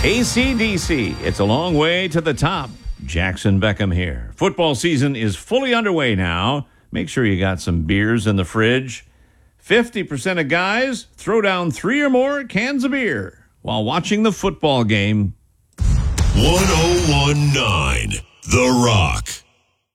AC/DC, it's a long way to the top. Jackson Beckham here. Football season is fully underway now. Make sure you got some beers in the fridge. 50% of guys throw down 3 or more cans of beer while watching the football game. 1019 The Rock.